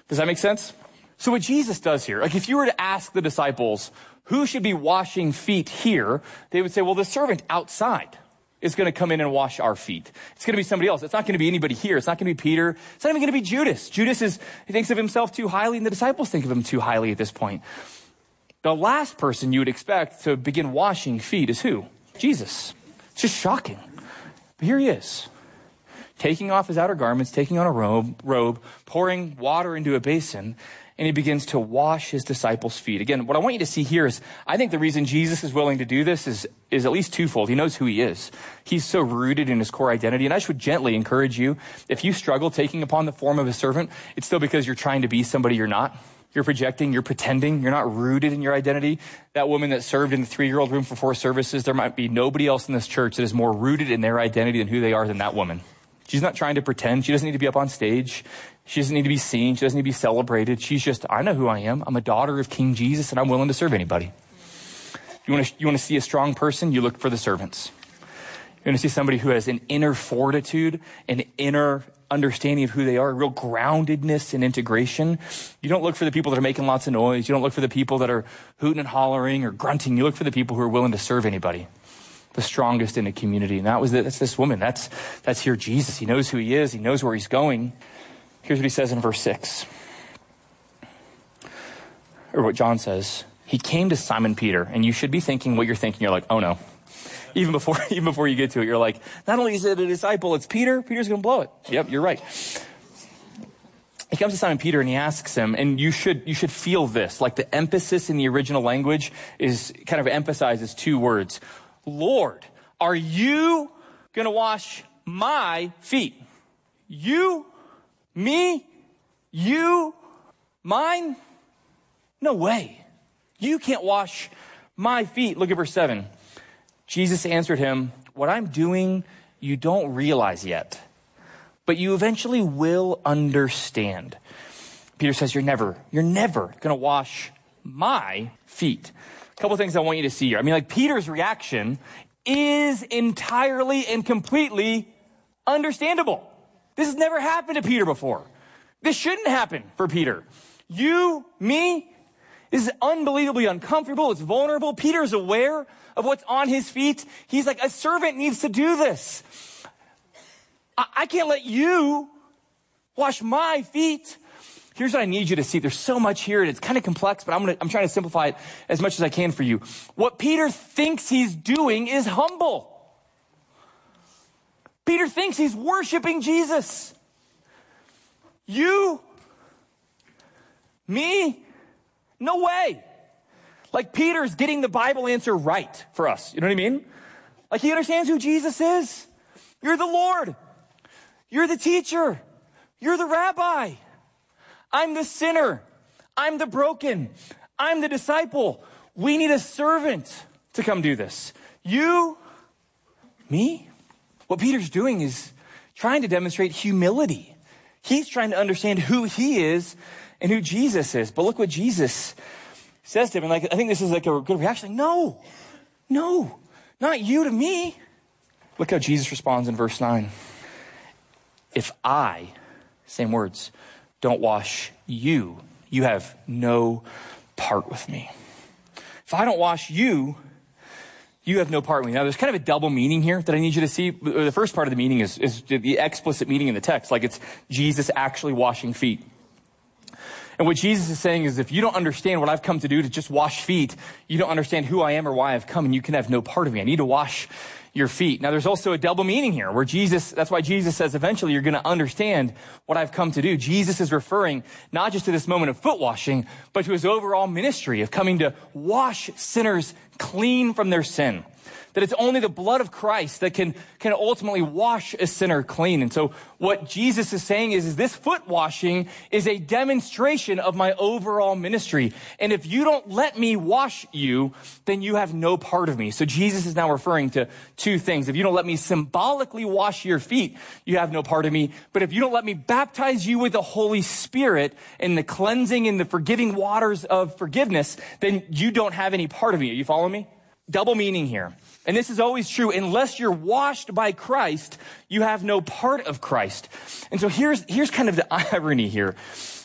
Does that make sense? So what Jesus does here, like if you were to ask the disciples, who should be washing feet here? They would say, well, the servant outside is going to come in and wash our feet. It's going to be somebody else. It's not going to be anybody here. It's not going to be Peter. It's not even going to be Judas. He thinks of himself too highly, and the disciples think of him too highly at this point. The last person you would expect to begin washing feet is who? Jesus. It's just shocking. But here he is, taking off his outer garments, taking on a robe, pouring water into a basin, and he begins to wash his disciples' feet. Again, what I want you to see here is, I think the reason Jesus is willing to do this is at least twofold. He knows who he is. He's so rooted in his core identity. And I just would gently encourage you, if you struggle taking upon the form of a servant, it's still because you're trying to be somebody you're not. You're projecting, you're pretending, you're not rooted in your identity. That woman that served in the 3-year-old room for 4 services, there might be nobody else in this church that is more rooted in their identity than who they are than that woman. She's not trying to pretend. She doesn't need to be up on stage. She doesn't need to be seen. She doesn't need to be celebrated. She's just, I know who I am. I'm a daughter of King Jesus, and I'm willing to serve anybody. You want to see a strong person? You look for the servants. You want to see somebody who has an inner fortitude, an inner understanding of who they are, real groundedness and integration. You don't look for the people that are making lots of noise. You don't look for the people that are hooting and hollering or grunting. You look for the people who are willing to serve anybody. The strongest in a community. And that's this woman. That's here Jesus. He knows who he is. He knows where he's going. Here's what he says in verse 6. Or what John says. He came to Simon Peter. And you should be thinking what you're thinking. You're like, oh no. Even before you get to it, you're like, not only is it a disciple, it's Peter. Peter's going to blow it. Yep, you're right. He comes to Simon Peter and he asks him, and you should feel this. Like the emphasis in the original language is kind of emphasizes 2 words. Lord, are you going to wash my feet? You? Me? You? Mine? No way. You can't wash my feet. Look at verse 7. Jesus answered him, what I'm doing, you don't realize yet, but you eventually will understand. Peter says, you're never going to wash my feet. A couple things I want you to see here. I mean, like Peter's reaction is entirely and completely understandable. This has never happened to Peter before. This shouldn't happen for Peter. You, me, this is unbelievably uncomfortable. It's vulnerable. Peter's aware of what's on his feet. He's like, a servant needs to do this. I can't let you wash my feet. Here's what I need you to see. There's so much here, and it's kind of complex, but I'm trying to simplify it as much as I can for you. What Peter thinks he's doing is humble. Peter thinks he's worshiping Jesus. You? Me? No way. Like Peter's getting the Bible answer right for us. You know what I mean? Like he understands who Jesus is. You're the Lord. You're the teacher. You're the rabbi. I'm the sinner. I'm the broken. I'm the disciple. We need a servant to come do this. You? Me? What Peter's doing is trying to demonstrate humility. He's trying to understand who he is and who Jesus is. But look what Jesus says to him. And I think this is like a good reaction. Like, no, not you to me. Look how Jesus responds in verse 9. If I, same words, don't wash you, you have no part with me. If I don't wash you, you have no part with me. Now, there's kind of a double meaning here that I need you to see. The first part of the meaning is the explicit meaning in the text, like it's Jesus actually washing feet. And what Jesus is saying is if you don't understand what I've come to do to just wash feet, you don't understand who I am or why I've come, and you can have no part of me. I need to wash your feet. Now, there's also a double meaning here where that's why Jesus says eventually you're going to understand what I've come to do. Jesus is referring not just to this moment of foot washing, but to his overall ministry of coming to wash sinners clean from their sin. That it's only the blood of Christ that can ultimately wash a sinner clean. And so what Jesus is saying is this foot washing is a demonstration of my overall ministry. And if you don't let me wash you, then you have no part of me. So Jesus is now referring to 2 things. If you don't let me symbolically wash your feet, you have no part of me. But if you don't let me baptize you with the Holy Spirit and the cleansing and the forgiving waters of forgiveness, then you don't have any part of me. Are you following me? Double meaning here. And this is always true. Unless you're washed by Christ, you have no part of Christ. And so here's kind of the irony here.